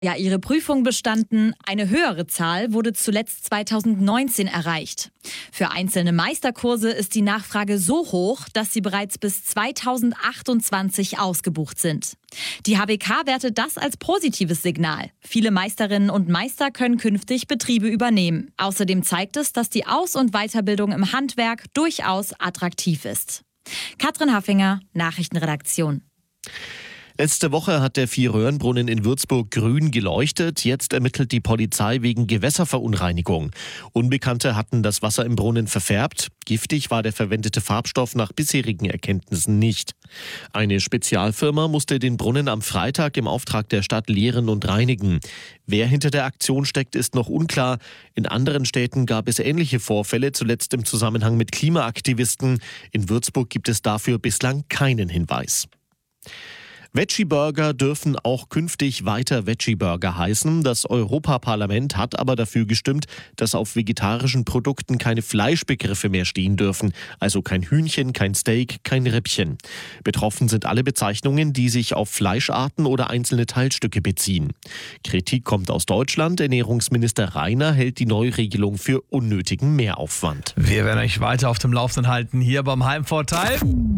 Ja, ihre Prüfung bestanden. Eine höhere Zahl wurde zuletzt 2019 erreicht. Für einzelne Meisterkurse ist die Nachfrage so hoch, dass sie bereits bis 2028 ausgebucht sind. Die HWK wertet das als positives Signal. Viele Meisterinnen und Meister können künftig Betriebe übernehmen. Außerdem zeigt es, dass die Aus- und Weiterbildung im Handwerk durchaus attraktiv ist. Katrin Haffinger, Nachrichtenredaktion. Letzte Woche hat der Vierröhrenbrunnen in Würzburg grün geleuchtet. Jetzt ermittelt die Polizei wegen Gewässerverunreinigung. Unbekannte hatten das Wasser im Brunnen verfärbt. Giftig war der verwendete Farbstoff nach bisherigen Erkenntnissen nicht. Eine Spezialfirma musste den Brunnen am Freitag im Auftrag der Stadt leeren und reinigen. Wer hinter der Aktion steckt, ist noch unklar. In anderen Städten gab es ähnliche Vorfälle, zuletzt im Zusammenhang mit Klimaaktivisten. In Würzburg gibt es dafür bislang keinen Hinweis. Veggie-Burger dürfen auch künftig weiter Veggie-Burger heißen. Das Europaparlament hat aber dafür gestimmt, dass auf vegetarischen Produkten keine Fleischbegriffe mehr stehen dürfen. Also kein Hühnchen, kein Steak, kein Rippchen. Betroffen sind alle Bezeichnungen, die sich auf Fleischarten oder einzelne Teilstücke beziehen. Kritik kommt aus Deutschland. Ernährungsminister Reiner hält die Neuregelung für unnötigen Mehraufwand. Wir werden euch weiter auf dem Laufenden halten hier beim Heimvorteil.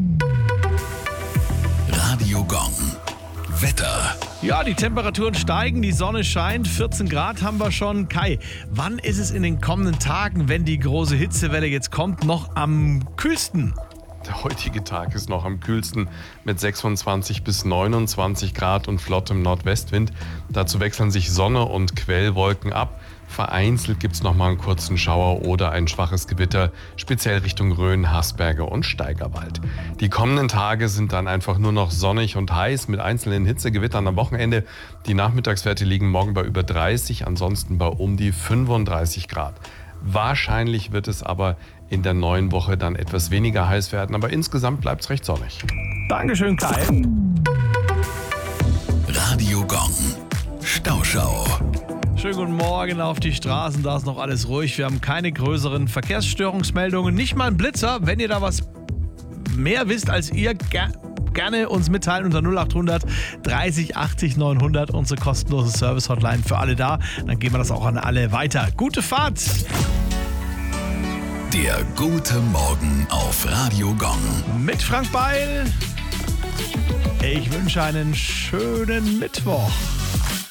Radio Gong. Wetter. Ja, die Temperaturen steigen, die Sonne scheint, 14 Grad haben wir schon. Kai, wann ist es in den kommenden Tagen, wenn die große Hitzewelle jetzt kommt, noch am kühlsten? Der heutige Tag ist noch am kühlsten mit 26 bis 29 Grad und flottem Nordwestwind. Dazu wechseln sich Sonne und Quellwolken ab. Vereinzelt gibt es noch mal einen kurzen Schauer oder ein schwaches Gewitter, speziell Richtung Rhön, Haßberge und Steigerwald. Die kommenden Tage sind dann einfach nur noch sonnig und heiß mit einzelnen Hitzegewittern am Wochenende. Die Nachmittagswerte liegen morgen bei über 30, ansonsten bei um die 35 Grad. Wahrscheinlich wird es aber in der neuen Woche dann etwas weniger heiß werden, aber insgesamt bleibt es recht sonnig. Dankeschön, Kai. Radio Gong. Stauschau. Schönen guten Morgen auf die Straßen, da ist noch alles ruhig. Wir haben keine größeren Verkehrsstörungsmeldungen, nicht mal ein Blitzer. Wenn ihr da was mehr wisst als ihr, gerne uns mitteilen unter 0800 30 80 900, unsere kostenlose Service-Hotline für alle da. Dann geben wir das auch an alle weiter. Gute Fahrt! Der gute Morgen auf Radio Gong. Mit Frank Beil. Ich wünsche einen schönen Mittwoch.